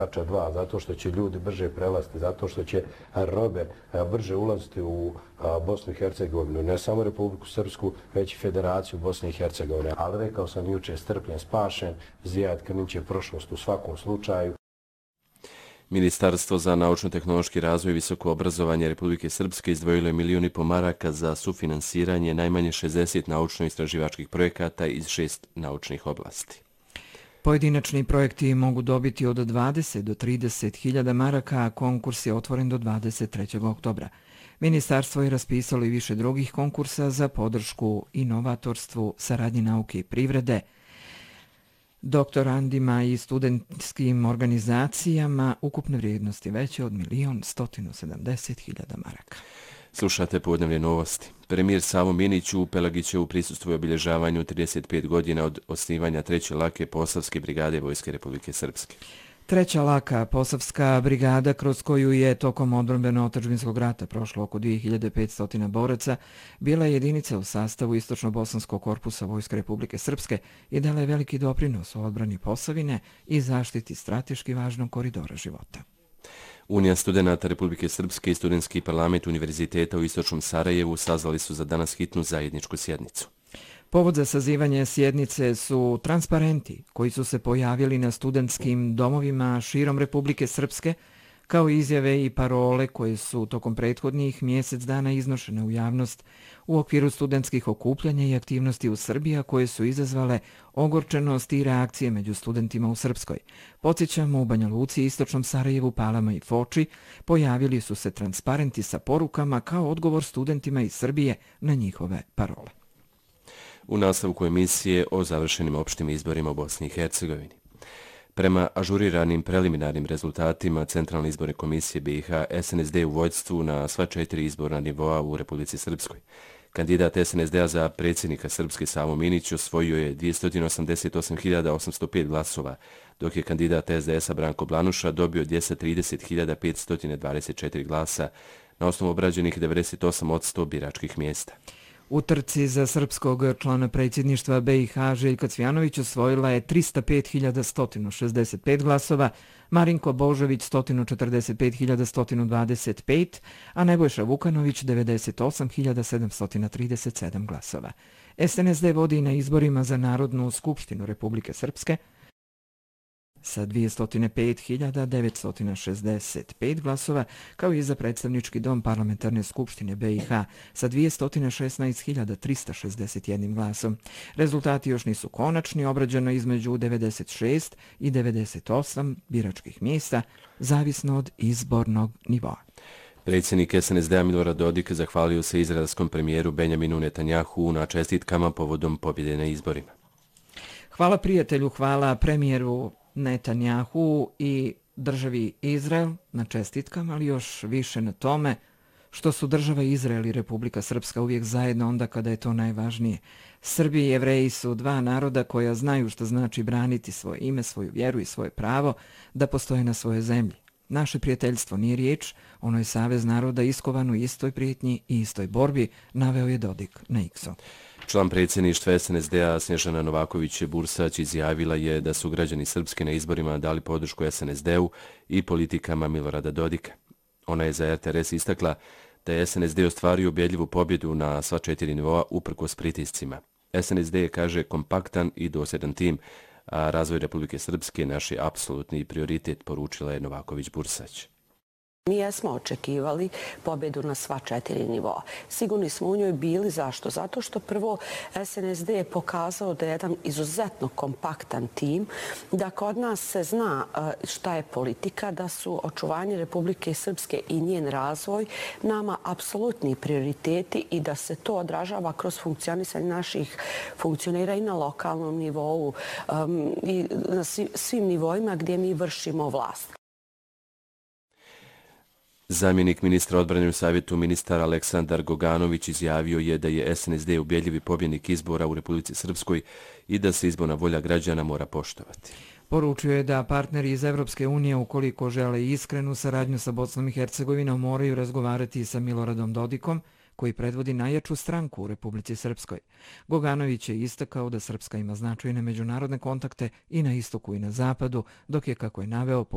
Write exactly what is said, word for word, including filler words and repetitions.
dva, zato što će ljudi brže prelaziti, zato što će robe brže ulaziti u Bosnu i Hercegovinu, ne samo Republiku Srpsku, već i Federaciju Bosne i Hercegovine. Ali rekao sam juče, strpljen, spašen, Zijad Krnić je prošlost u svakom slučaju. Ministarstvo za naučno-tehnološki razvoj i visoko obrazovanje Republike Srpske izdvojilo je milijun i po maraka za sufinansiranje najmanje šezdeset naučno-istraživačkih projekata iz šest naučnih oblasti. Pojedinačni projekti mogu dobiti od dvadeset do trideset hiljada maraka, a konkurs je otvoren do dvadeset trećeg oktobra. Ministarstvo je raspisalo i više drugih konkursa za podršku inovatorstvu, saradnji nauke i privrede, doktorandima i studentskim organizacijama ukupne vrijednosti veće od milion stotinu sedamdeset hiljada maraka. Slušate podnevne novosti. Premijer Savo Minić u Pelagićevu prisustvuje obilježavanju trideset pet godina od osnivanja treće lake Posavske brigade Vojske Republike Srpske. Treća laka Posavska brigada, kroz koju je tokom odbrambeno-otadžbinskog rata prošlo oko dvije hiljade petsto boraca, bila je jedinica u sastavu Istočno-bosanskog korpusa Vojske Republike Srpske i dala je veliki doprinos u odbrani Posavine i zaštiti strateški važnog koridora života. Unija studenata Republike Srpske i Studentski parlament Univerziteta u Istočnom Sarajevu sazvali su za danas hitnu zajedničku sjednicu. Povod za sazivanje sjednice su transparenti koji su se pojavili na studentskim domovima širom Republike Srpske, kao izjave i parole koje su tokom prethodnih mjesec dana iznošene u javnost u okviru studentskih okupljanja i aktivnosti u Srbiji, koje su izazvale ogorčenost i reakcije među studentima u Srpskoj. Podsjećamo, u Banja Luci, Istočnom Sarajevu, Palama i Foči pojavili su se transparenti sa porukama kao odgovor studentima iz Srbije na njihove parole. U nastavku emisije o završenim opštim izborima u Bosni i Hercegovini. Prema ažuriranim preliminarnim rezultatima Centralne izborne komisije B i H, S N S D u vođstvu na sva četiri izborna nivoa u Republici Srpskoj. Kandidat S N S D-a za predsjednika Srpske Savo Minić osvojio je dvjesto osamdeset osam hiljada osamsto pet glasova, dok je kandidat S D S-a Branko Blanuša dobio dvjesto trideset hiljada petsto dvadeset četiri glasa na osnovu obrađenih devedeset osam posto biračkih mjesta. U trci za srpskog člana predsjedništva B i H Željka Cvjanović osvojila je tristo pet hiljada sto šezdeset pet glasova, Marinko Božović sto četrdeset pet hiljada sto dvadeset pet, a Nebojša Vukanović devedeset osam hiljada sedamsto trideset sedam glasova. S N S D vodi na izborima za Narodnu skupštinu Republike Srpske sa dvjesto pet hiljada devetsto šezdeset pet glasova, kao i za predstavnički dom Parlamentarne skupštine B i H sa dvjesto šesnaest hiljada tristo šezdeset jedan glasom. Rezultati još nisu konačni, obrađeno između devedeset šest i devedeset osam biračkih mjesta, zavisno od izbornog nivoa. Predsjednik S N S D-a Milorad Dodik zahvalio se izraelskom premijeru Benjaminu Netanjahu na čestitkama povodom pobjede na izborima. Hvala prijatelju, hvala premijeru Netanjahu i državi Izrael na čestitkama, ali još više na tome što su država Izrael i Republika Srpska uvijek zajedno onda kada je to najvažnije. Srbi i Jevreji su dva naroda koja znaju što znači braniti svoje ime, svoju vjeru i svoje pravo da postoje na svojoj zemlji. Naše prijateljstvo nije riječ, ono je savez naroda iskovan u istoj prijetnji i istoj borbi, naveo je Dodik na X-u. Član predsjedništva S N S D-a Snježana Novaković-Bursać izjavila je da su građani Srpske na izborima dali podršku S N S D-u i politikama Milorada Dodika. Ona je za R T R S istakla da je S N S D ostvario ubjedljivu pobjedu na sva četiri nivoa uprkos pritiscima. S N S D je, kaže, kompaktan i dosljedan tim, a razvoj Republike Srpske naš je apsolutni prioritet, poručila je Novaković-Bursać. Mi jesmo očekivali pobjedu na sva četiri nivoa. Sigurni smo u njoj bili. Zašto? Zato što prvo S N S D je pokazao da je jedan izuzetno kompaktan tim, da kod nas se zna šta je politika, da su očuvanje Republike Srpske i njen razvoj nama apsolutni prioriteti i da se to odražava kroz funkcionisanje naših funkcionera i na lokalnom nivou i na svim nivoima gdje mi vršimo vlast. Zamjenik ministra odbrane u savjetu ministar Aleksandar Goganović izjavio je da je S N S D ubjedljivi pobjednik izbora u Republici Srpskoj i da se izborna volja građana mora poštovati. Poručio je da partneri iz Evropske unije, ukoliko žele iskrenu saradnju sa Bosnom i Hercegovinom, moraju razgovarati sa Miloradom Dodikom, koji predvodi najjaču stranku u Republici Srpskoj. Goganović je istakao da Srpska ima značajne međunarodne kontakte i na istoku i na zapadu, dok je, kako je naveo,